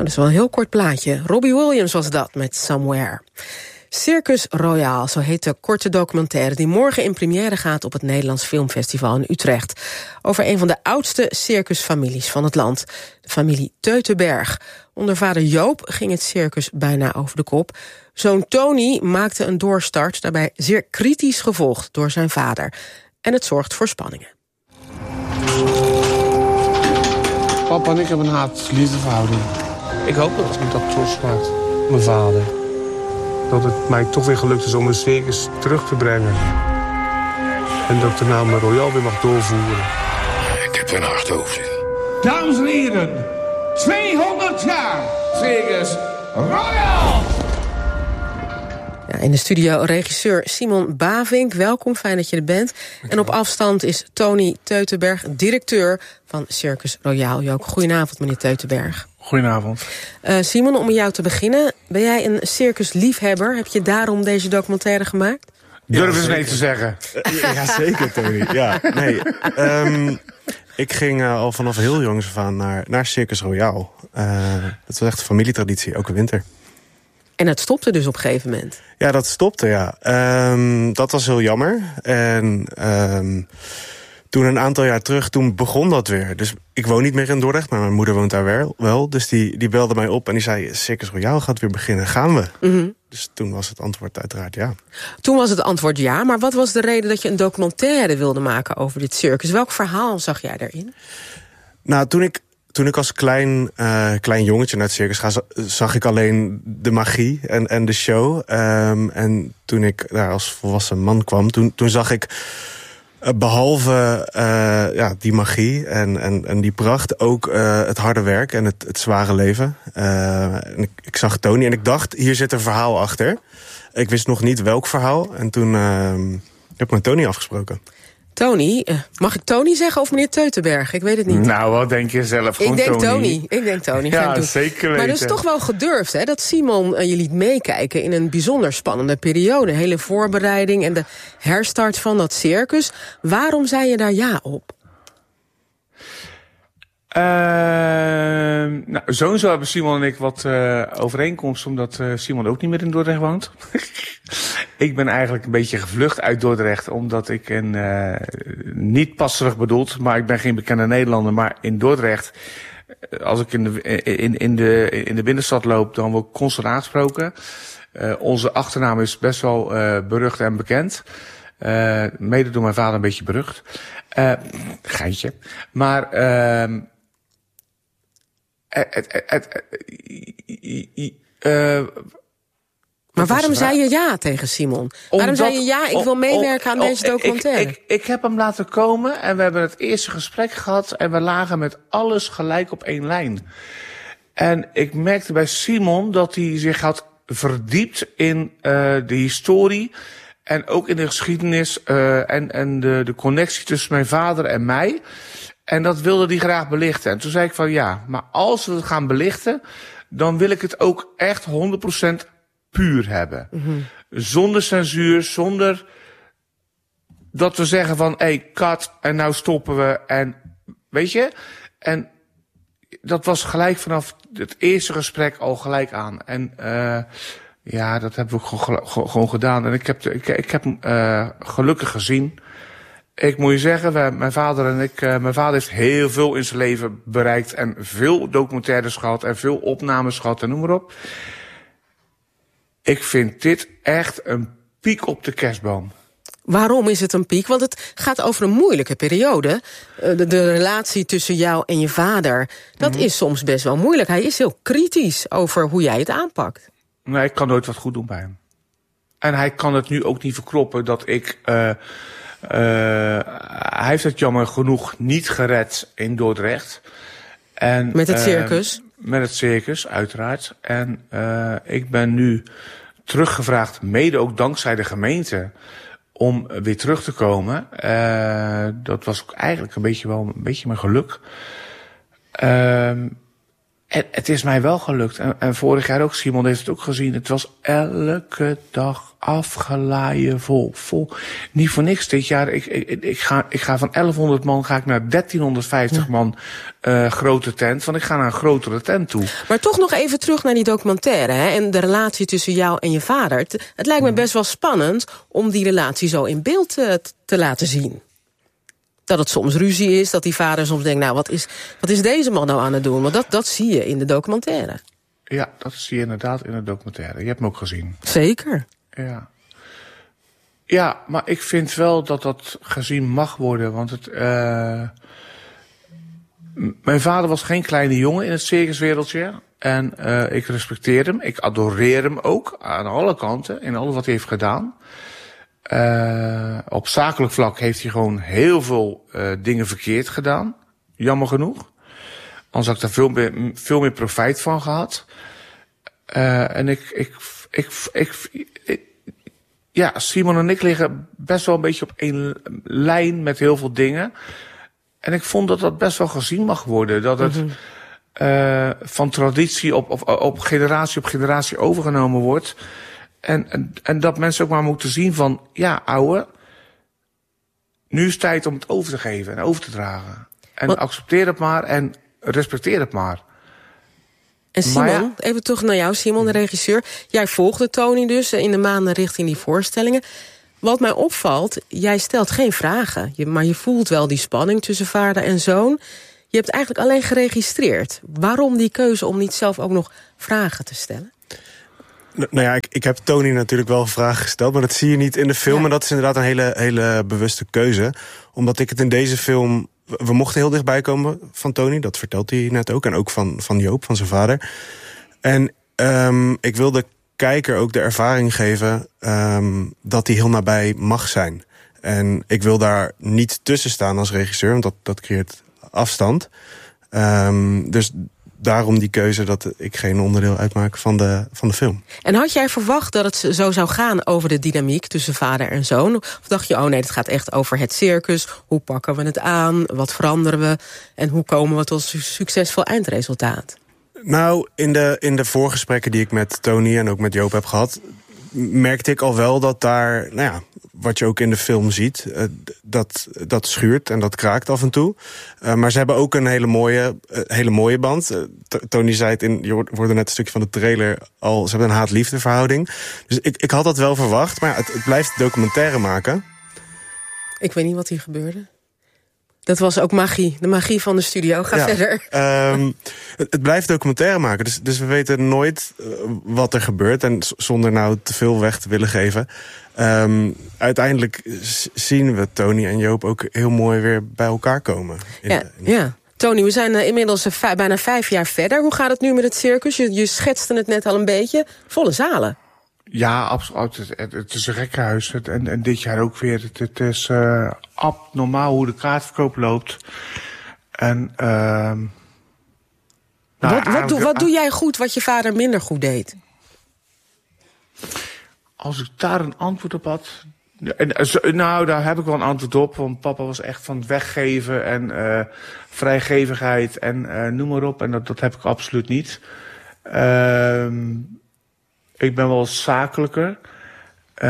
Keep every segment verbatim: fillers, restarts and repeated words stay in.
dat is wel een heel kort plaatje. Robbie Williams was dat met Somewhere. Circus Royaal, zo heet de korte documentaire die morgen in première gaat op het Nederlands Filmfestival in Utrecht. Over een van de oudste circusfamilies van het land, de familie Teutenberg. Onder vader Joop ging het circus bijna over de kop. Zoon Tony maakte een doorstart, daarbij zeer kritisch gevolgd door zijn vader. En het zorgt voor spanningen. Papa en ik hebben een haat-liefdeverhouding. Ik hoop dat hij dat trots maakt. Mijn vader. Dat het mij toch weer gelukt is om een circus terug te brengen. En dat ik de naam Royaal weer mag doorvoeren. Ik heb er een hard hoofd in. Dames en heren, tweehonderd jaar Circus Royaal! Ja, in de studio regisseur Simon Bavink. Welkom, fijn dat je er bent. En op afstand is Tony Teutenberg, directeur van Circus Royaal. Jook, goedenavond, meneer Teutenberg. Goedenavond. Uh, Simon, om met jou te beginnen. Ben jij een circusliefhebber? Heb je daarom deze documentaire gemaakt? Durf eens nee te zeggen. Uh, ja, zeker, Tony. Ja, nee. Um, ik ging uh, al vanaf heel jongs af aan naar, naar Circus Royaal. Uh, dat was echt een familietraditie, elke winter. En het stopte dus op een gegeven moment? Ja, dat stopte, ja. Um, dat was heel jammer. En um, toen een aantal jaar terug, toen begon dat weer. Dus ik woon niet meer in Dordrecht, maar mijn moeder woont daar wel. wel. Dus die, die belde mij op en die zei, Circus Royaal gaat weer beginnen, gaan we? Mm-hmm. Dus toen was het antwoord uiteraard ja. Toen was het antwoord ja, maar wat was de reden dat je een documentaire wilde maken over dit circus? Welk verhaal zag jij daarin? Nou, toen ik... Toen ik als klein, uh, klein jongetje naar het circus ga, zag ik alleen de magie en, en de show. Um, en toen ik daar als volwassen man kwam, toen, toen zag ik uh, behalve uh, ja, die magie en, en, en die pracht ook uh, het harde werk en het, het zware leven. Uh, en ik, ik zag Tony en ik dacht, hier zit een verhaal achter. Ik wist nog niet welk verhaal en toen uh, heb ik met Tony afgesproken. Tony, mag ik Tony zeggen of meneer Teutenberg? Ik weet het niet. Nou, wat denk je zelf? Gewoon ik denk Tony. Tony. Ik denk Tony. Ja, zeker weten. Maar dat is toch wel gedurfd, hè? Dat Simon uh, je liet meekijken in een bijzonder spannende periode. Hele voorbereiding en de herstart van dat circus. Waarom zei je daar ja op? Uh, nou, sowieso hebben Simon en ik wat uh, overeenkomst, omdat uh, Simon ook niet meer in Dordrecht woont. Ik ben eigenlijk een beetje gevlucht uit Dordrecht, omdat ik een, uh, niet passerig bedoeld, maar ik ben geen bekende Nederlander, maar in Dordrecht, als ik in de, in, in de, in de binnenstad loop, dan word ik constant aangesproken. Uh, onze achternaam is best wel uh, berucht en bekend. Uh, mede door mijn vader een beetje berucht. Uh, geintje. Maar... Uh, Het, het, het, uh, maar waarom zei je ja tegen Simon? Omdat, waarom zei je ja, ik wil meewerken aan oh, deze documentaire? Ik, ik, ik heb hem laten komen en we hebben het eerste gesprek gehad en we lagen met alles gelijk op één lijn. En ik merkte bij Simon dat hij zich had verdiept in uh, de historie en ook in de geschiedenis uh, en, en de, de connectie tussen mijn vader en mij. En dat wilde hij graag belichten. En toen zei ik van ja, maar als we het gaan belichten, dan wil ik het ook echt honderd procent puur hebben. Mm-hmm. Zonder censuur, zonder dat we zeggen van hé, hey, cut en nou stoppen we. En weet je, en dat was gelijk vanaf het eerste gesprek al gelijk aan. En uh, ja, dat hebben we gewoon, gewoon gedaan. En ik heb, ik, ik heb hem uh, gelukkig gezien. Ik moet je zeggen, wij, mijn vader en ik, uh, mijn vader heeft heel veel in zijn leven bereikt en veel documentaires gehad en veel opnames gehad en noem maar op. Ik vind dit echt een piek op de kerstboom. Waarom is het een piek? Want het gaat over een moeilijke periode. Uh, de, de relatie tussen jou en je vader, dat mm-hmm. is soms best wel moeilijk. Hij is heel kritisch over hoe jij het aanpakt. Nee, ik kan nooit wat goed doen bij hem. En hij kan het nu ook niet verkroppen dat ik... Uh, Uh, hij heeft het jammer genoeg niet gered in Dordrecht. En, met het circus? Uh, met het circus, uiteraard. En uh, ik ben nu teruggevraagd, mede ook dankzij de gemeente, om weer terug te komen. Uh, dat was ook eigenlijk een beetje wel een beetje mijn geluk. Uh, En het is mij wel gelukt. En, en vorig jaar ook, Simon heeft het ook gezien. Het was elke dag afgelaaien vol. vol. Niet voor niks dit jaar. Ik, ik, ik, ga, ik ga van elfhonderd man ga ik naar dertienhonderdvijftig man uh, grote tent. Want ik ga naar een grotere tent toe. Maar toch nog even terug naar die documentaire. Hè, en de relatie tussen jou en je vader. Het, het lijkt me best wel spannend om die relatie zo in beeld uh, te laten zien. Dat het soms ruzie is, dat die vader soms denkt... nou, wat is, wat is deze man nou aan het doen? Want dat, dat zie je in de documentaire. Ja, dat zie je inderdaad in de documentaire. Je hebt hem ook gezien. Zeker. Ja. Ja, maar ik vind wel dat dat gezien mag worden. Want het... Uh... Mijn vader was geen kleine jongen in het circuswereldje. En uh, ik respecteer hem. Ik adoreer hem ook. Aan alle kanten. In alles wat hij heeft gedaan. Uh, op zakelijk vlak heeft hij gewoon heel veel uh, dingen verkeerd gedaan. Jammer genoeg. Anders had ik daar veel meer, veel meer profijt van gehad. Uh, en ik, ik, ik, ik, ik, ja, Simon en ik liggen best wel een beetje op één lijn met heel veel dingen. En ik vond dat dat best wel gezien mag worden. Dat het mm-hmm. uh, van traditie op, op, op generatie op generatie overgenomen wordt. En, en, en dat mensen ook maar moeten zien van... ja, ouwe, nu is het tijd om het over te geven en over te dragen. En Wat? accepteer het maar en respecteer het maar. En Simon, ja, even terug naar jou, Simon, de regisseur. Jij volgde Tony dus in de maanden richting die voorstellingen. Wat mij opvalt, jij stelt geen vragen. Je, maar je voelt wel die spanning tussen vader en zoon. Je hebt eigenlijk alleen geregistreerd. Waarom die keuze om niet zelf ook nog vragen te stellen? Nou ja, ik, ik heb Tony natuurlijk wel vragen gesteld... maar dat zie je niet in de film. Ja. En dat is inderdaad een hele, hele bewuste keuze. Omdat ik het in deze film... We mochten heel dichtbij komen van Tony, dat vertelt hij net ook. En ook van, van Joop, van zijn vader. En um, ik wil de kijker ook de ervaring geven... Um, dat hij heel nabij mag zijn. En ik wil daar niet tussen staan als regisseur... want dat, dat creëert afstand. Um, dus... Daarom die keuze dat ik geen onderdeel uitmaak van de, van de film. En had jij verwacht dat het zo zou gaan over de dynamiek tussen vader en zoon? Of dacht je, oh nee, het gaat echt over het circus. Hoe pakken we het aan? Wat veranderen we? En hoe komen we tot een succesvol eindresultaat? Nou, in de, in de voorgesprekken die ik met Tony en ook met Joop heb gehad... merkte ik al wel dat daar, nou ja, wat je ook in de film ziet... Uh, dat, dat schuurt en dat kraakt af en toe. Uh, maar ze hebben ook een hele mooie, uh, hele mooie band. Uh, Tony zei het, in, je hoorde net een stukje van de trailer al... ze hebben een haat-liefde verhouding. Dus ik, ik had dat wel verwacht, maar ja, het, het blijft documentaire maken. Ik weet niet wat hier gebeurde. Dat was ook magie, de magie van de studio. Ga ja, verder. Um, het, het blijft documentaire maken, dus, dus we weten nooit uh, wat er gebeurt. En zonder nou te veel weg te willen geven. Um, uiteindelijk zien we Tony en Joop ook heel mooi weer bij elkaar komen. In ja, de, in de... ja. Tony, we zijn uh, inmiddels uh, v- bijna vijf jaar verder. Hoe gaat het nu met het circus? Je, je schetste het net al een beetje. Volle zalen. Ja, absoluut. Het, het, het is een gekkenhuis. Het, en, en dit jaar ook weer. Het, het is uh, abnormaal hoe de kaartverkoop loopt. En, uh, nou, wat, wat, doe, wat doe jij goed wat je vader minder goed deed? Als ik daar een antwoord op had... En, nou, daar heb ik wel een antwoord op. Want papa was echt van het weggeven en uh, vrijgevigheid en uh, noem maar op. En dat, dat heb ik absoluut niet. Uh, ik ben wel zakelijker. Uh,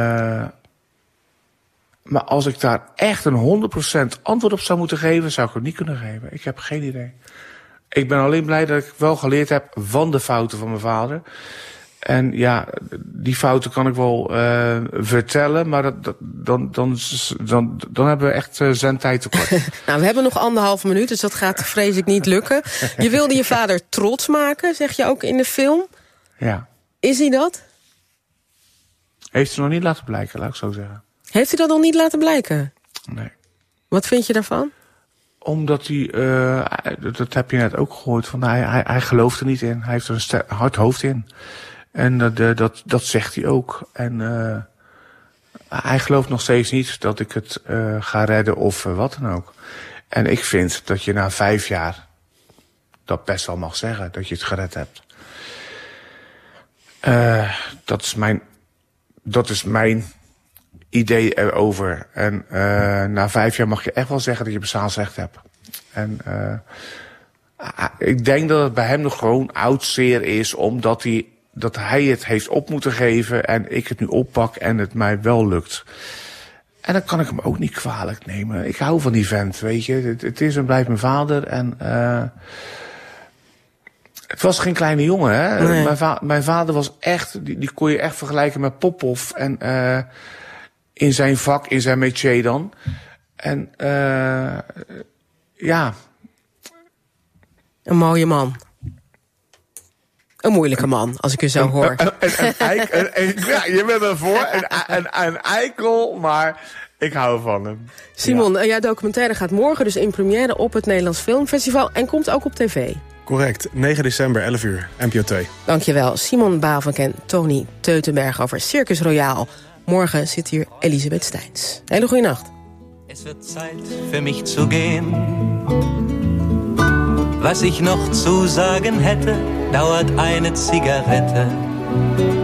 maar als ik daar echt een honderd procent antwoord op zou moeten geven... zou ik het niet kunnen geven. Ik heb geen idee. Ik ben alleen blij dat ik wel geleerd heb van de fouten van mijn vader... En ja, die fouten kan ik wel uh, vertellen, maar dat, dat, dan, dan, dan, dan hebben we echt uh, zendtijd tekort. Nou, we hebben nog anderhalve minuut, dus dat gaat vrees ik niet lukken. Je wilde je vader trots maken, zeg je ook in de film. Ja. Is hij dat? Heeft hij nog niet laten blijken, laat ik zo zeggen. Heeft hij dat nog niet laten blijken? Nee. Wat vind je daarvan? Omdat hij, uh, dat heb je net ook gehoord, van hij, hij, hij gelooft er niet in. Hij heeft er een ster- hard hoofd in. En dat, uh, dat, dat zegt hij ook. En uh, hij gelooft nog steeds niet dat ik het uh, ga redden of uh, wat dan ook. En ik vind dat je na vijf jaar dat best wel mag zeggen, dat je het gered hebt. Uh, dat is mijn, dat is mijn idee erover. En uh, na vijf jaar mag je echt wel zeggen dat je bestaansrecht hebt. En uh, Ik denk dat het bij hem nog gewoon oud zeer is, omdat hij, dat hij het heeft op moeten geven en ik het nu oppak en het mij wel lukt. En dan kan ik hem ook niet kwalijk nemen. Ik hou van die vent, weet je. Het, het is en blijft mijn vader. En uh, het was geen kleine jongen, hè. Nee. Mijn, va- mijn vader was echt, die, die kon je echt vergelijken met Popov. En uh, in zijn vak, in zijn métier dan. En uh, ja... Een mooie man. Een moeilijke man, als ik u zo hoor. Een, een, een, eik, een, een, ja, je bent ervoor. Een, een, een eikel, maar ik hou van hem. Simon, ja. jouw documentaire gaat morgen dus in première op het Nederlands Filmfestival en komt ook op tv. Correct, negen december, elf uur, N P O twee. Dankjewel, Simon Bavenk en Tony Teutenberg over Circus Royaal. Morgen zit hier Elisabeth Steins. Hele goede nacht. Es wird Zeit für mich zu gehen. Was ich noch zu sagen hätte, dauert eine Zigarette